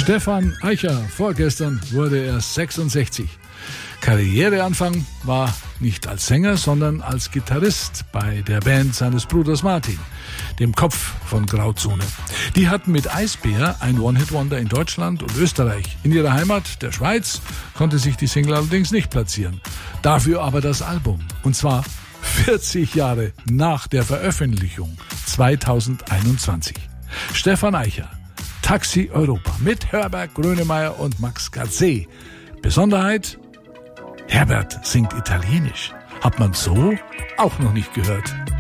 Stefan Eicher, vorgestern wurde er 66. Karriereanfang war nicht als Sänger, sondern als Gitarrist bei der Band seines Bruders Martin, dem Kopf von Grauzone. Die hatten mit Eisbär ein One-Hit-Wonder in Deutschland und Österreich. In ihrer Heimat, der Schweiz, konnte sich die Single allerdings nicht platzieren. Dafür aber das Album. Und zwar 40 Jahre nach der Veröffentlichung, 2021. Stefan Eicher, Taxi Europa mit Herbert Grönemeyer und Max Gazzé. Besonderheit: Herbert singt Italienisch. Hat man so auch noch nicht gehört.